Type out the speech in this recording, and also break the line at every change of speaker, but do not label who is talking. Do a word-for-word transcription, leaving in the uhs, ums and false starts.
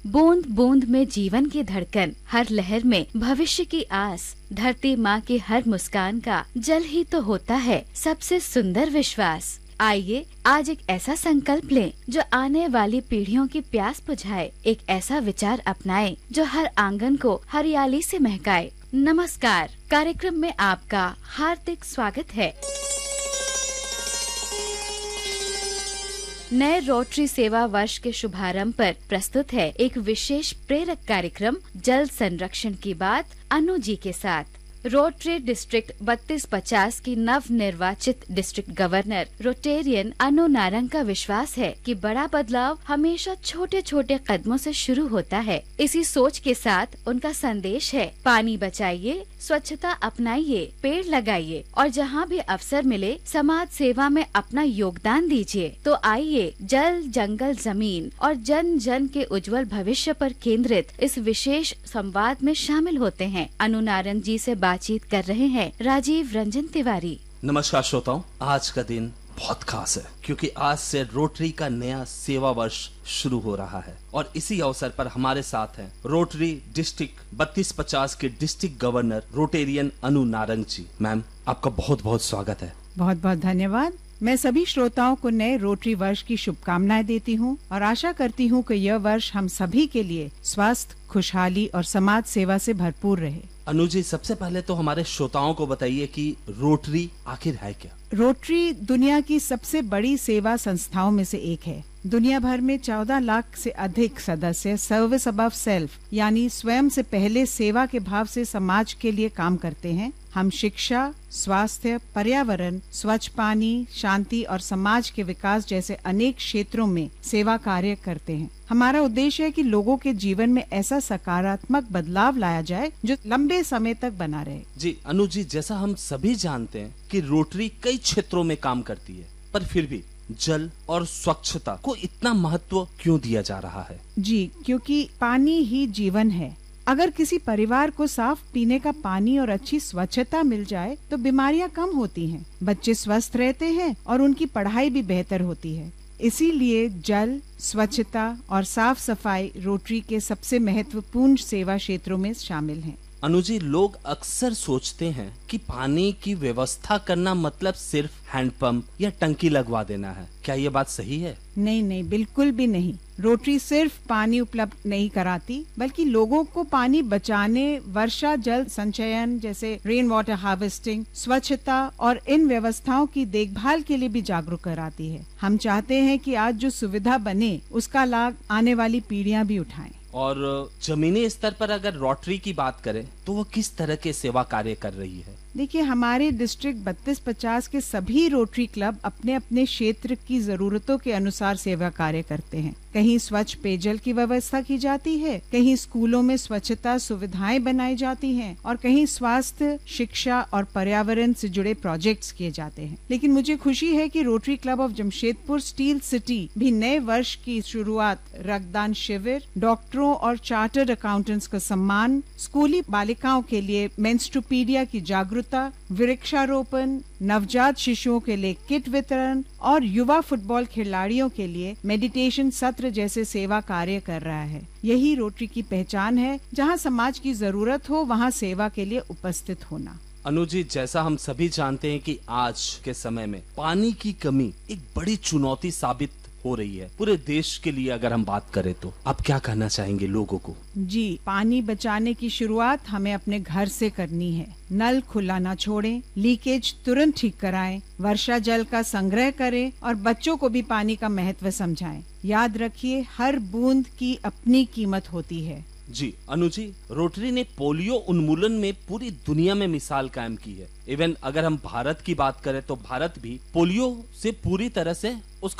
बूंद बूंद में जीवन की धड़कन, हर लहर में भविष्य की आस। धरती माँ की हर मुस्कान का जल ही तो होता है सबसे सुंदर विश्वास। आइए आज एक ऐसा संकल्प लें जो आने वाली पीढ़ियों की प्यास बुझाए, एक ऐसा विचार अपनाएं जो हर आंगन को हरियाली से महकाए। नमस्कार, कार्यक्रम में आपका हार्दिक स्वागत है। नए रोटरी सेवा वर्ष के शुभारंभ पर प्रस्तुत है एक विशेष प्रेरक कार्यक्रम जल संरक्षण की बात अनु जी के साथ। रोटरी डिस्ट्रिक्ट बत्तीस पचास की नव निर्वाचित डिस्ट्रिक्ट गवर्नर रोटेरियन अनु नारंग का विश्वास है कि बड़ा बदलाव हमेशा छोटे छोटे कदमों से शुरू होता है। इसी सोच के साथ उनका संदेश है, पानी बचाइए, स्वच्छता अपनाइए, पेड़ लगाइए और जहाँ भी अवसर मिले समाज सेवा में अपना योगदान दीजिए। तो आइए जल, जंगल, जमीन और जन जन के उज्जवल भविष्य पर केंद्रित इस विशेष संवाद में शामिल होते हैं। अनु नारंग जी से बातचीत कर रहे हैं राजीव रंजन तिवारी।
नमस्कार श्रोताओं, आज का दिन बहुत खास है क्योंकि आज से रोटरी का नया सेवा वर्ष शुरू हो रहा है और इसी अवसर पर हमारे साथ हैं रोटरी डिस्ट्रिक्ट बत्तीस पचास के डिस्ट्रिक्ट गवर्नर रोटेरियन अनु नारंग जी। मैम, आपका बहुत बहुत स्वागत है।
बहुत बहुत धन्यवाद। मैं सभी श्रोताओं को नए रोटरी वर्ष की शुभकामनाएं देती हूं और आशा करती हूं कि यह वर्ष हम सभी के लिए स्वास्थ्य, खुशहाली और समाज सेवा से भरपूर रहे।
अनु जी, सबसे पहले तो हमारे श्रोताओं को बताइए कि रोटरी आखिर है क्या?
रोटरी दुनिया की सबसे बड़ी सेवा संस्थाओं में से एक है। दुनिया भर में चौदह लाख से अधिक सदस्य सर्विस अबव सेल्फ यानी स्वयं से पहले सेवा के भाव से समाज के लिए काम करते हैं। हम शिक्षा, स्वास्थ्य, पर्यावरण, स्वच्छ पानी, शांति और समाज के विकास जैसे अनेक क्षेत्रों में सेवा कार्य करते हैं। हमारा उद्देश्य है कि लोगों के जीवन में ऐसा सकारात्मक बदलाव लाया जाए जो लंबे समय तक बना रहे।
जी अनु जी, जैसा हम सभी जानते हैं कि रोटरी कई क्षेत्रों में काम करती है, पर फिर भी जल और स्वच्छता को इतना महत्व क्यों दिया जा रहा है?
जी, क्योंकि पानी ही जीवन है। अगर किसी परिवार को साफ पीने का पानी और अच्छी स्वच्छता मिल जाए तो बीमारियां कम होती हैं, बच्चे स्वस्थ रहते हैं और उनकी पढ़ाई भी बेहतर होती है। इसीलिए जल, स्वच्छता और साफ सफाई रोटरी के सबसे महत्वपूर्ण सेवा क्षेत्रों में शामिल हैं।
अनु जी, लोग अक्सर सोचते हैं कि पानी की व्यवस्था करना मतलब सिर्फ हैंडपंप या टंकी लगवा देना है। क्या ये बात सही है?
नहीं नहीं, बिल्कुल भी नहीं। रोटरी सिर्फ पानी उपलब्ध नहीं कराती बल्कि लोगों को पानी बचाने, वर्षा जल संचयन जैसे रेन वाटर हार्वेस्टिंग, स्वच्छता और इन व्यवस्थाओं की देखभाल के लिए भी जागरूक कराती है। हम चाहते हैं कि आज जो सुविधा बने उसका लाभ आने वाली पीढ़ियां भी उठाएं।
और जमीनी स्तर पर अगर रोटरी की बात करें तो वो किस तरह के सेवा कार्य कर रही है?
देखिए, हमारे डिस्ट्रिक्ट बत्तीस पचास के सभी रोटरी क्लब अपने अपने क्षेत्र की जरूरतों के अनुसार सेवा कार्य करते हैं। कहीं स्वच्छ पेयजल की व्यवस्था की जाती है, कहीं स्कूलों में स्वच्छता सुविधाएं बनाई जाती हैं और कहीं स्वास्थ्य, शिक्षा और पर्यावरण से जुड़े प्रोजेक्ट्स किए जाते हैं। लेकिन मुझे खुशी है कि rotary club of Jamshedpur steel city भी नए वर्ष की शुरुआत रक्तदान शिविर, डॉक्टरों और चार्टर्ड अकाउंटेंट्स का सम्मान, स्कूली बालिकाओं के लिए मेंस्ट्रुपीडिया की जागरूकता, वृक्षारोपण, नवजात शिशुओं के लिए किट वितरण और युवा फुटबॉल खिलाड़ियों के लिए मेडिटेशन सत्र जैसे सेवा कार्य कर रहा है। यही रोटरी की पहचान है, जहां समाज की जरूरत हो वहां सेवा के लिए उपस्थित होना।
अनु जी, जैसा हम सभी जानते हैं कि आज के समय में पानी की कमी एक बड़ी चुनौती साबित हो रही है पूरे देश के लिए। अगर हम बात करें तो आप क्या कहना चाहेंगे लोगों को?
जी, पानी बचाने की शुरुआत हमें अपने घर से करनी है। नल खुला न छोड़ें, लीकेज तुरंत ठीक कराएं, वर्षा जल का संग्रह करें और बच्चों को भी पानी का महत्व समझाएं। याद रखिए, हर बूंद की अपनी कीमत होती है।
जी अनु जी, रोटरी ने पोलियो उन्मूलन में पूरी दुनिया में मिसाल कायम की है। इवन अगर हम भारत की बात करें तो भारत भी पोलियो से पूरी तरह से उसका